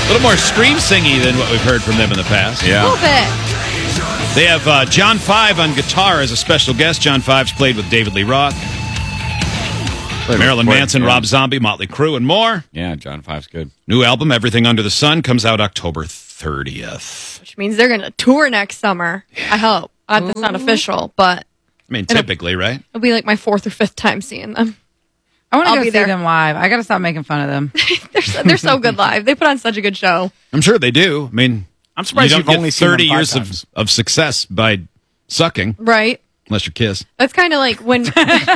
A little more scream singy than what we've heard from them in the past. Yeah. A little bit. They have John Five on guitar as a special guest. John Five's played with David Lee Roth, Marilyn Manson, Rob Zombie, Motley Crue, and more. Yeah, John Five's good. New album, Everything Under the Sun, comes out October 30th. Which means they're going to tour next summer. Yeah. I hope. That's not official, but I mean, typically, right? it'll be like my 4th or 5th time seeing them. I want to I'll go be see there. them live. I got to stop making fun of them. They're so good live. They put on such a good show. I'm sure they do. I mean, I'm surprised you you've don't get only seen 30 them 5 years times. of success by sucking, Right? unless you're Kiss. That's kind of like when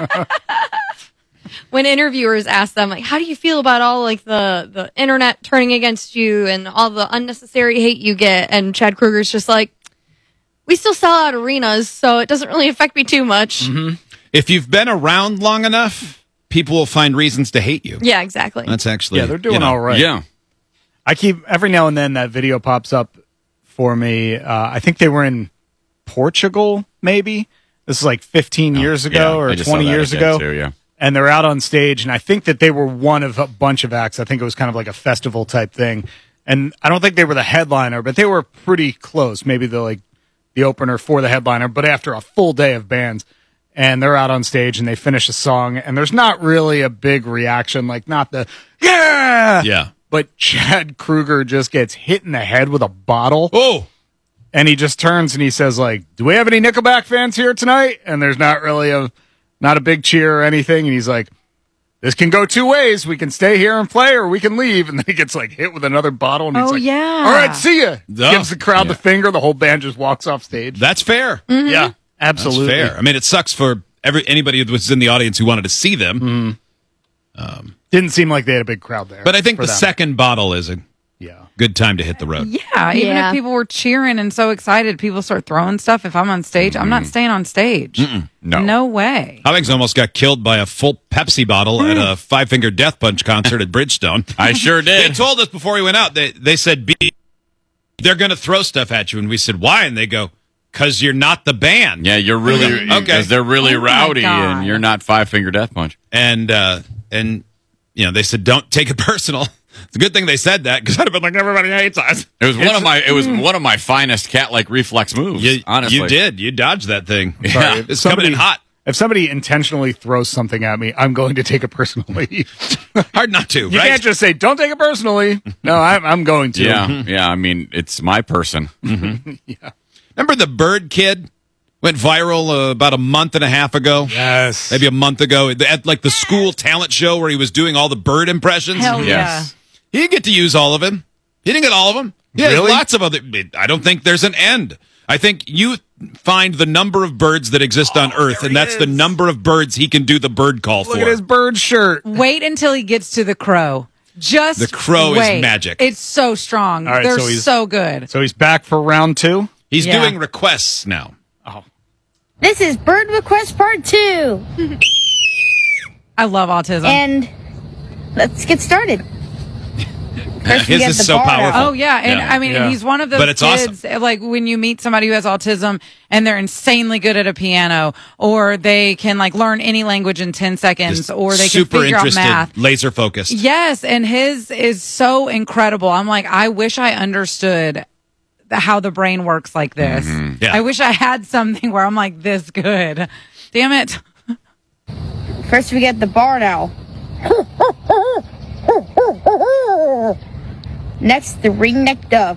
when interviewers ask them, like, how do you feel about all like the internet turning against you and all the unnecessary hate you get? And Chad Kroeger's just like, we still sell out arenas, so it doesn't really affect me too much. Mm-hmm. If you've been around long enough, people will find reasons to hate you. Yeah, exactly. That's actually, Yeah, they're doing all right. Yeah. I keep, every now and then that video pops up for me. I think they were in Portugal, maybe. This is like 15 years ago or I just saw 20 that years again, ago. too, yeah. And they're out on stage, and I think that they were one of a bunch of acts. I think it was kind of like a festival type thing. And I don't think they were the headliner, but they were pretty close. Maybe the opener for the headliner, but after a full day of bands. And they're out on stage and they finish a song, and there's not really a big reaction, like not the yeah. Yeah. But Chad Kroeger just gets hit in the head with a bottle. Oh, And he just turns and he says, like, do we have any Nickelback fans here tonight? And there's not really not a big cheer or anything. And he's like, this can go two ways. We can stay here and play, or we can leave. And then he gets like hit with another bottle. And he's Oh, like, yeah. all right, see ya. Oh, Gives the crowd the finger. The whole band just walks off stage. that's fair. Yeah, absolutely. That's fair. I mean, it sucks for anybody who was in the audience who wanted to see them. Didn't seem like they had a big crowd there. But I think for the them. second bottle is a Yeah. good time to hit the road. Yeah, even Yeah. if people were cheering and so excited, people start throwing stuff. If I'm on stage, I'm not staying on stage. No way. Alex almost got killed by a full Pepsi bottle at a Five Finger Death Punch concert at Bridgestone. I sure They did. told us before we went out, they said, they're going to throw stuff at you. And we said, why? And they go, because you're not the band. Yeah, you're really Okay. because they're really Oh my rowdy, God. and you're not Five Finger Death Punch. And you know, they said, don't take it personal. It's a good thing they said that, because I'd have been like, everybody hates us. It was one of my finest cat-like reflex moves. Honestly, You did. You dodged that thing. Sorry, It's coming in hot. If somebody intentionally throws something at me, I'm going to take it personally. Hard not to, You right? can't just say, don't take it personally. No, I'm going to. Yeah. I mean, it's my person. Remember the Bird Kid? Went viral about a month and a half ago. Yes. Maybe a month ago at like the school talent show where he was doing all the bird impressions. Hell Yes. He didn't get to use all of them. He didn't get all of them. Yeah, Really? lots of other. I don't think there's an end. I think you find the number of birds that exist on Earth, and that's the number of birds he can do the bird call Look for. at his bird shirt. Wait until he gets to the crow. Just The crow is wait. magic. It's so strong. All right, They're so he's- so good. So he's back for round 2. He's Yeah. doing requests now. This is Bird Request Part 2. I love autism. And let's get started. First, we His get is the so bar out. powerful. Oh yeah, and Yeah. I mean, Yeah. he's one of those But it's kids. Like when you meet somebody who has autism and they're insanely good at a piano, or they can like learn any language in 10 seconds, Just or they can super figure out interested, math. laser focused. Yes, and his is so incredible. I'm like, I wish I understood how the brain works like this. Yeah. I wish I had something where I'm like this good. Damn it. First, we get the barn owl. Next, the ring-necked dove.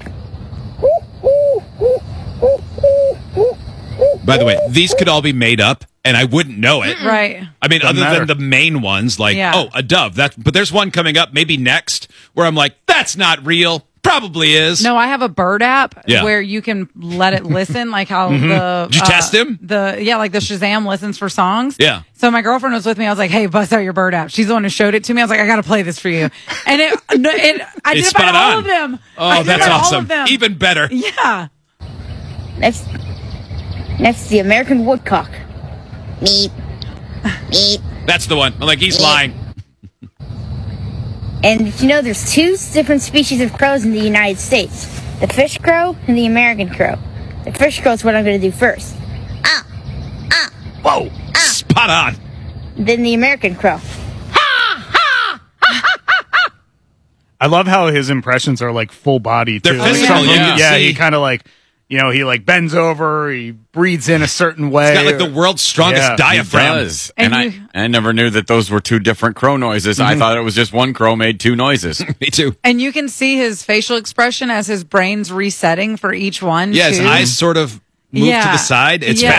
By the way, these could all be made up, and I wouldn't know it. Right. I mean, Doesn't other matter. than the main ones, like, Yeah. oh, a dove. But there's one coming up, maybe next, where I'm like, that's not real. Probably is. No, I have a bird app Yeah. where you can let it listen, like how the Did you test him? Like the Shazam listens for songs. Yeah. So my girlfriend was with me. I was like, "Hey, bust out your bird app." She's the one who showed it to me. I was like, "I got to play this for you," and I It's did it by spot all on. of them. Oh, I did that's by all awesome. of them. Even better. Yeah. Next, the American woodcock. Meep. Meep. That's the one. I'm like, he's lying. And you know, there's two different species of crows in the United States. The fish crow and the American crow. The fish crow is what I'm going to do first. Whoa. Spot on. Then the American crow. I love how his impressions are like full body. They're too. physical, Like, you can yeah, see. he kind of like, he like bends over, he breathes in a certain way. He's got like the world's strongest Yeah, he diaphragm. Does. And And you- I never knew that those were two different crow noises. I thought it was just one crow made two noises. Me too. And you can see his facial expression as his brain's resetting for each one. Yeah, his too. eyes sort of move to the side. It's Yeah.